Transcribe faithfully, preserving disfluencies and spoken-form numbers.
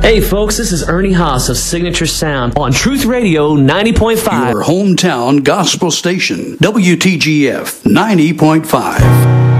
Hey folks, this is Ernie Haas of Signature Sound on Truth Radio ninety point five. Your hometown gospel station, W T G F ninety point five.